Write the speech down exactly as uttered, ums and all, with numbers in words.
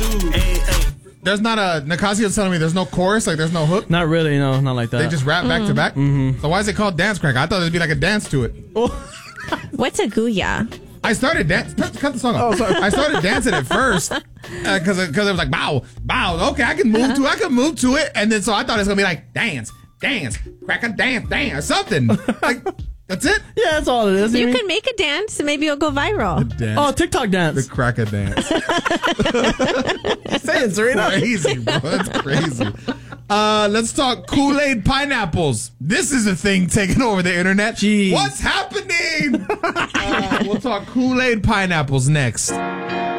shoes. Hey, hey. There's not a... Nicasio's telling me there's no chorus, like there's no hook. Not really, no, not like that. They just rap back to back? Mm-hmm. So why is it called Dance Crank? I thought there'd be like a dance to it. What's a Guya? I started dance. Cut the song off. Oh, sorry. I started dancing at first because uh, because it was like bow, bow. Okay, I can move to. I can move to it, and then so I thought it was gonna be like dance, dance, crack a dance, dance, something. Like that's it. Yeah, that's all it is. You I mean, can make a dance and maybe it'll go viral. Dance. Oh, TikTok dance. The crack a dance. Say it, Serena. Crazy, bro. It's crazy. Uh, let's talk Kool-Aid pineapples. This is a thing taking over the internet. Jeez. What's happening? uh, we'll talk Kool-Aid pineapples next.